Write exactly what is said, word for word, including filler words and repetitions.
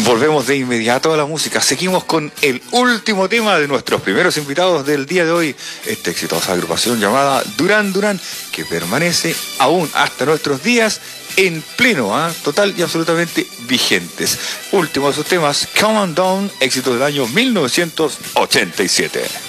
Volvemos de inmediato a la música. Seguimos con el último tema de nuestros primeros invitados del día de hoy. Esta exitosa agrupación llamada Duran Duran, que permanece aún hasta nuestros días en pleno, ¿eh? total y absolutamente vigentes. Último de sus temas, Come On Down, éxito del año mil novecientos ochenta y siete.